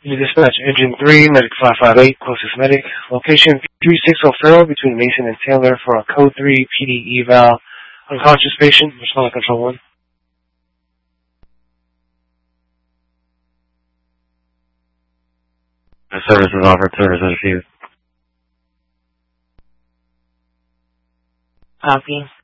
You dispatch Engine 3, Medic 558, closest medic. Location 360 Farrell between Mason and Taylor for a Code 3 PD eval. Unconscious patient, respond to Control 1. Services offered, services refused. Copy.